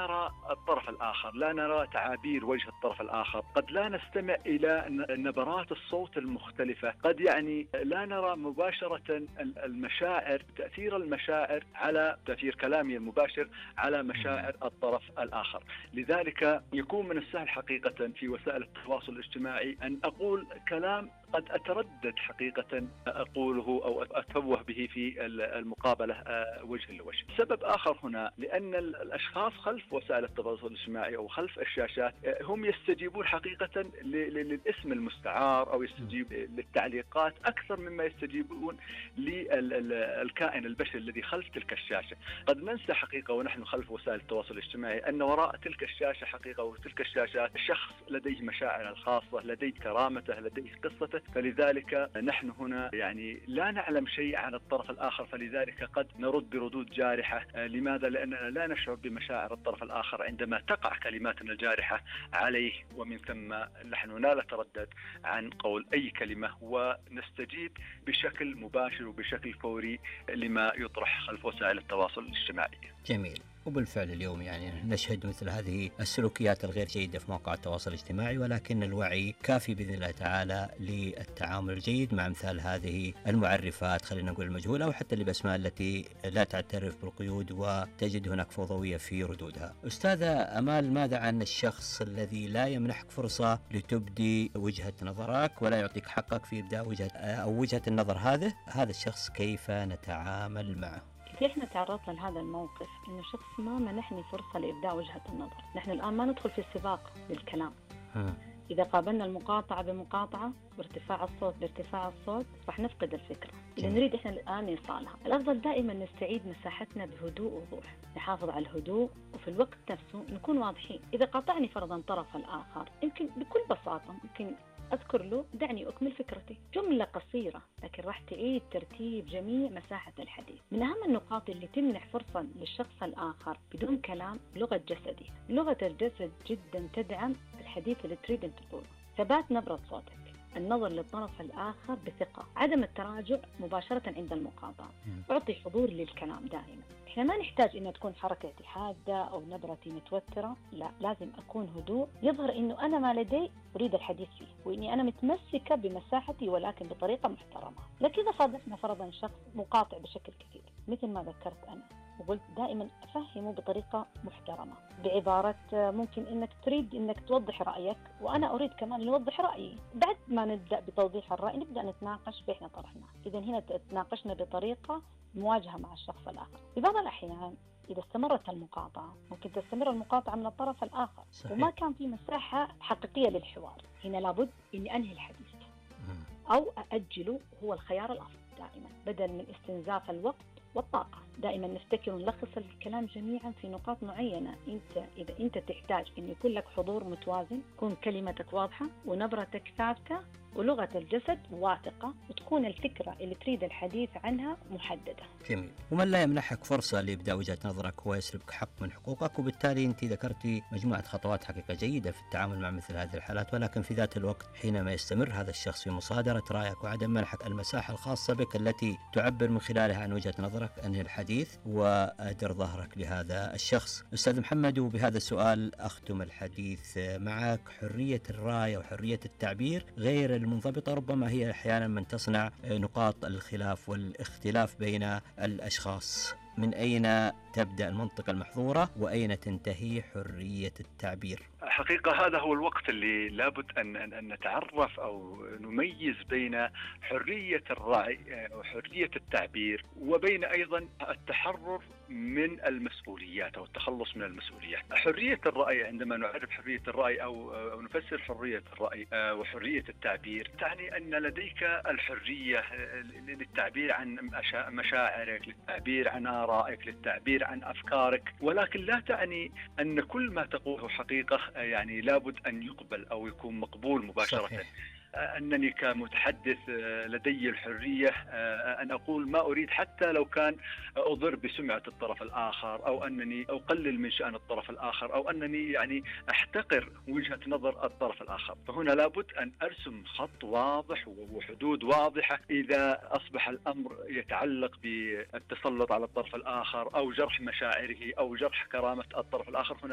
نرى الطرف الآخر، لا نرى تعابير وجه الطرف الآخر، قد لا نستمع إلى نبرات الصوت المختلفة، قد يعني لا نرى مباشرة المشاعر، تأثير المشاعر على تأثير كلامي المباشر على مشاعر الطرف الآخر. لذلك يكون من السهل حقيقة في وسائل التواصل الاجتماعي أن أقول كلام قد أتردد حقيقة أقوله أو أتفوه به في المقابلة وجه لوجه. سبب آخر هنا لأن الأشخاص خلف وسائل التواصل الاجتماعي أو خلف الشاشات هم يستجيبون حقيقة للاسم المستعار أو يستجيب للتعليقات أكثر مما يستجيبون للكائن البشري الذي خلف تلك الشاشة. قد ننسى حقيقة ونحن خلف وسائل التواصل الاجتماعي أن وراء تلك الشاشة حقيقة وتلك الشاشات شخص لديه مشاعر الخاصة، لديه كرامته، لديه قصته. فلذلك نحن هنا يعني لا نعلم شيء عن الطرف الآخر، فلذلك قد نرد بردود جارحة. لماذا؟ لأننا لا نشعر بمشاعر الطرف الآخر عندما تقع كلماتنا الجارحة عليه، ومن ثم نحن لا نتردد عن قول أي كلمة ونستجيب بشكل مباشر وبشكل فوري لما يطرح خلف وسائل التواصل الاجتماعي. جميل. وبالفعل اليوم يعني نشهد مثل هذه السلوكيات الغير جيدة في مواقع التواصل الاجتماعي، ولكن الوعي كافي بإذن الله تعالى للتعامل الجيد مع مثال هذه المعرفات، خلينا نقول المجهولة، أو حتى الأسماء التي لا تعترف بالقيود وتجد هناك فوضوية في ردودها. أستاذة أمال، ماذا عن الشخص الذي لا يمنحك فرصة لتبدي وجهة نظرك ولا يعطيك حقك في إبداء وجهة النظر هذا الشخص كيف نتعامل معه؟ إذا إحنا تعرضنا لهذا الموقف إنه شخص ما منحني فرصة لإبداء وجهة النظر، نحن الآن ما ندخل في سباق للكلام. إذا قابلنا المقاطعة بمقاطعة وارتفاع الصوت بارتفاع الصوت راح نفقد الفكرة إذا نريد إحنا الآن إيصالها. الأفضل دائما نستعيد مساحتنا بهدوء ووضوح، نحافظ على الهدوء وفي الوقت نفسه نكون واضحين. إذا قاطعني فرضا طرف الآخر يمكن بكل بساطة ممكن أذكر له دعني أكمل فكرتي، جملة قصيرة لكن راح تعيد ترتيب جميع مساحة الحديث. من أهم النقاط اللي تمنح فرصة للشخص الآخر بدون كلام لغة جسدي. لغة الجسد جدا تدعم الحديث اللي تريد أن تقوله. ثبات نبرة صوتك، النظر للطرف الآخر بثقة، عدم التراجع مباشرة عند المقاطعة، أعطي حضور للكلام دائما. إحنا ما نحتاج إن تكون حركتي حادة أو نبرتي متوترة، لا، لازم أكون هدوء يظهر إنه أنا ما لدي أريد الحديث فيه وإني أنا متمسكة بمساحتي ولكن بطريقة محترمة. لكن إذا صادفنا فرضا شخص مقاطع بشكل كثير مثل ما ذكرت أنا وقلت دائما أفهمه بطريقة محترمة بعبارة ممكن إنك تريد إنك توضح رأيك وأنا أريد كمان نوضح رأيي. بعد ما نبدأ بتوضيح الرأي نبدأ نتناقش في إحنا طرحنا. إذا هنا تناقشنا بطريقة مواجهة مع الشخص الآخر. في بعض الأحيان إذا استمرت المقاطعة ممكن تستمر المقاطعة من الطرف الآخر صحيح. وما كان في مساحة حقيقية للحوار. هنا لابد إني أنهي الحديث أو أأجله، هو الخيار الأفضل دائما بدل من استنزاف الوقت والطاقة. دائما نفتكر ونلخص الكلام جميعا في نقاط معينة. إذا أنت تحتاج أن يكون لك حضور متوازن، تكون كلمتك واضحة ونبرتك ثابتة ولغة الجسد واثقة وتكون الفكرة اللي تريد الحديث عنها محددة. جميل. ومن لا يمنحك فرصة لإبداء وجهة نظرك هو يسلبك حق من حقوقك، وبالتالي أنت ذكرتي مجموعة خطوات حقيقة جيدة في التعامل مع مثل هذه الحالات، ولكن في ذات الوقت حينما يستمر هذا الشخص في مصادرة رأيك وعدم منحك المساحة الخاصة بك التي تعبر من خلالها عن وجهة نظرك، أنهي الحديث وأدر ظهرك لهذا الشخص. أستاذ محمد، وبهذا السؤال أختم الحديث معك. حرية الرأي وحرية التعبير غير المنضبطة ربما هي أحيانا من تصنع نقاط الخلاف والاختلاف بين الأشخاص. من أين تبدأ المنطقة المحظورة وأين تنتهي حرية التعبير؟ حقيقة هذا هو الوقت اللي لابد أن نتعرف أو نميز بين حرية الرأي وحرية التعبير وبين أيضا التحرر من المسؤوليات أو التخلص من المسؤوليات. حرية الرأي، عندما نعرف حرية الرأي أو نفسر حرية الرأي وحرية التعبير، تعني أن لديك الحرية للتعبير عن مشاعرك، للتعبير عن آرائك، للتعبير عن أفكارك، ولكن لا تعني أن كل ما تقوله حقيقة يعني لابد أن يقبل أو يكون مقبول مباشرة. صحيح. أنني كمتحدث لدي الحرية أن أقول ما أريد حتى لو كان أضر بسمعة الطرف الآخر أو أنني أقلل من شأن الطرف الآخر أو أنني يعني أحتقر وجهة نظر الطرف الآخر. فهنا لابد أن أرسم خط واضح وحدود واضحة. إذا أصبح الأمر يتعلق بالتسلط على الطرف الآخر أو جرح مشاعره أو جرح كرامة الطرف الآخر، هنا